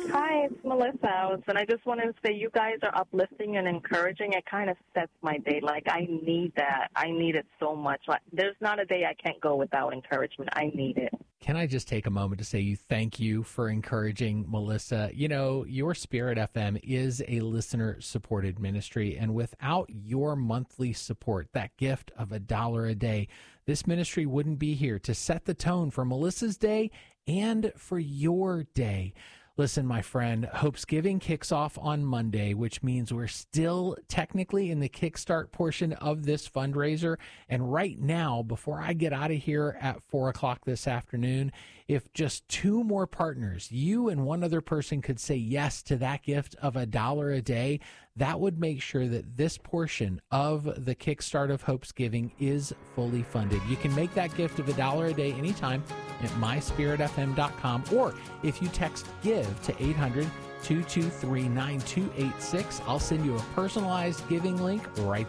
Hi, it's Melissa. And I just wanted to say you guys are uplifting and encouraging. It kind of sets my day. Like, I need that. I need it so much. Like, there's not a day I can't go without encouragement. I need it. Can I just take a moment to say thank you for encouraging Melissa? You know, Your Spirit FM is a listener-supported ministry, and without your monthly support, that gift of $1 a day, this ministry wouldn't be here to set the tone for Melissa's day and for your day. Listen, my friend, Hope's Giving kicks off on Monday, which means we're still technically in the kickstart portion of this fundraiser. And right now, before I get out of here at 4 o'clock this afternoon, if just 2 more partners, you and one other person, could say yes to that gift of $1 a day, that would make sure that this portion of the kickstart of Hope's Giving is fully funded. You can make that gift of $1 a day anytime at myspiritfm.com, or if you text GIVE to 800-223-9286, I'll send you a personalized giving link right